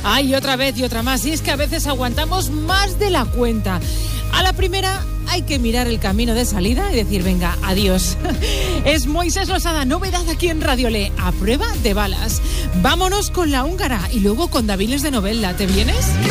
Ay, otra vez y otra más. Y es que a veces aguantamos más de la cuenta. A la primera hay que mirar el camino de salida y decir, venga, adiós. Es Moisés Losada, novedad aquí en Radio Le, a prueba de balas. Vámonos con La Húngara y luego con Daviles de Novelda. ¿Te vienes?